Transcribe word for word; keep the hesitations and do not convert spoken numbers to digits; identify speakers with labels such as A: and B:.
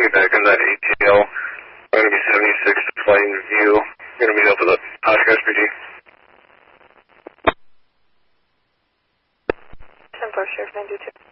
A: me back in that A T L. I'm going to be seventy-six flying view. I'm going to meet up with a Oscar S P G.
B: ten four, Sheriff nine two two.